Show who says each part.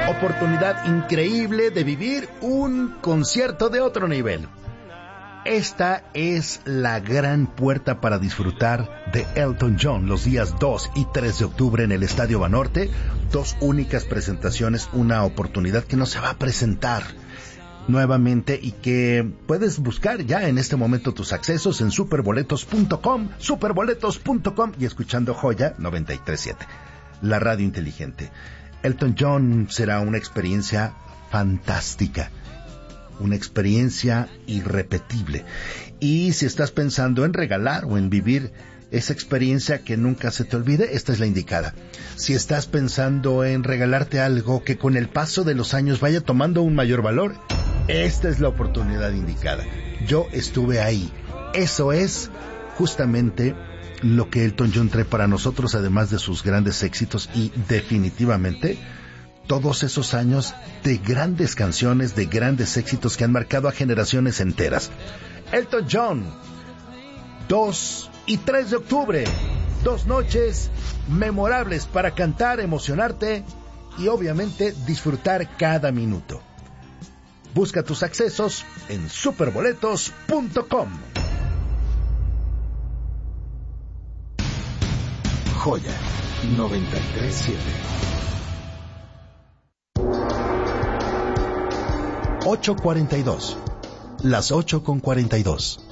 Speaker 1: Oportunidad increíble de vivir un concierto de otro nivel. Esta es la gran puerta para disfrutar de Elton John los días 2 y 3 de octubre en el Estadio Banorte. 2 únicas presentaciones, una oportunidad que no se va a presentar nuevamente y que puedes buscar ya en este momento tus accesos en superboletos.com y escuchando Joya 93.7, la radio inteligente. Elton John será una experiencia fantástica, una experiencia irrepetible. Y si estás pensando en regalar o en vivir esa experiencia que nunca se te olvide, esta es la indicada. Si estás pensando en regalarte algo que con el paso de los años vaya tomando un mayor valor, esta es la oportunidad indicada. Yo estuve ahí. Eso es justamente lo que Elton John trae para nosotros, además de sus grandes éxitos y definitivamente todos esos años de grandes canciones, de grandes éxitos que han marcado a generaciones enteras. Elton John, 2 y 3 de octubre, 2 noches memorables para cantar, emocionarte y obviamente disfrutar cada minuto. Busca tus accesos en superboletos.com. Joya 93.7. 8:42. Las 8:42.